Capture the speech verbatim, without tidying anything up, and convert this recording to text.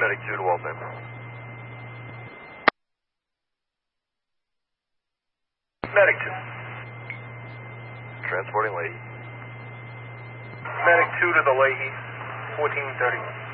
Medic two to Waltham. Medic two. Transporting Leahy. Medic two to the Leahy, fourteen thirty.